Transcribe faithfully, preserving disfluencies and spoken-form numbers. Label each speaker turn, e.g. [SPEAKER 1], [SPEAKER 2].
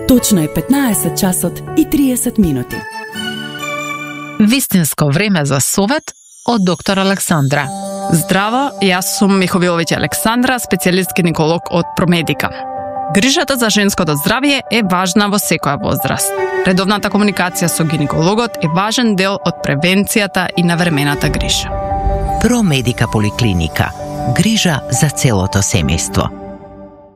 [SPEAKER 1] Точно е петнаесет часот и триесет минути.
[SPEAKER 2] Вистинско време за совет од доктор Александра.
[SPEAKER 3] Здраво, јас сум Миховиловиќ Александра, специјалист гинеколог од Промедика. Грижата за женското здравје е важна во секоја возраст. Редовната комуникација со гинекологот е важен дел од превенцијата и навремената грижа.
[SPEAKER 4] Промедика поликлиника. Грижа за целото семејство.